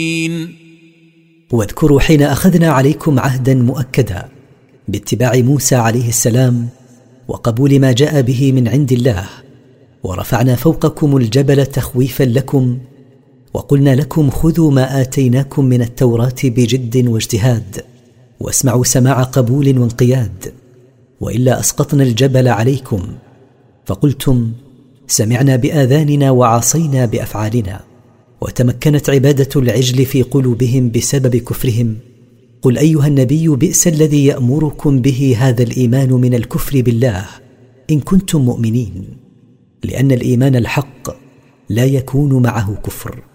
واذكروا حين أخذنا عليكم عهدا مؤكدا باتباع موسى عليه السلام وقبول ما جاء به من عند الله، ورفعنا فوقكم الجبل تخويفا لكم، وقلنا لكم خذوا ما آتيناكم من التوراة بجد واجتهاد، واسمعوا سماع قبول وانقياد، وإلا أسقطنا الجبل عليكم فقلتم سمعنا بآذاننا وعصينا بأفعالنا، وتمكنت عبادة العجل في قلوبهم بسبب كفرهم. قل أيها النبي بئس الذي يأمركم به هذا الإيمان من الكفر بالله إن كنتم مؤمنين، لأن الإيمان الحق لا يكون معه كفر.